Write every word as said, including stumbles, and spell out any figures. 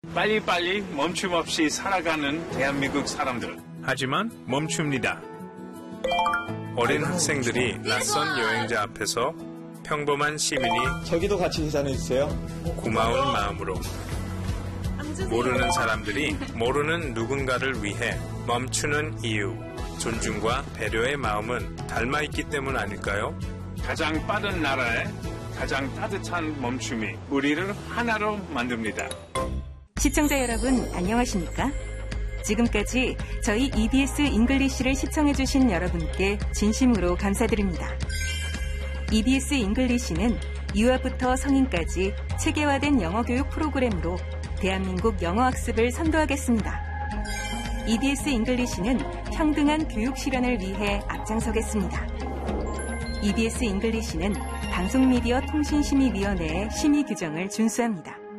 빨리빨리 멈춤 없이 살아가는 대한민국 사람들. 하지만 멈춥니다. 어린 학생들이 낯선 여행자 앞에서 평범한 시민이 저기도 같이 계산해주세요. 고마운 마음으로 모르는 사람들이 모르는 누군가를 위해 멈추는 이유, 존중과 배려의 마음은 닮아있기 때문 아닐까요? 가장 빠른 나라에 가장 따뜻한 멈춤이 우리를 하나로 만듭니다. 시청자 여러분 안녕하십니까? 지금까지 저희 이비에스 잉글리시를 시청해주신 여러분께 진심으로 감사드립니다. 이비에스 잉글리시는 유아부터 성인까지 체계화된 영어 교육 프로그램으로 대한민국 영어 학습을 선도하겠습니다. 이비에스 잉글리시는 평등한 교육 실현을 위해 앞장서겠습니다. 이비에스 잉글리시는 방송미디어 통신심의위원회의 심의 규정을 준수합니다.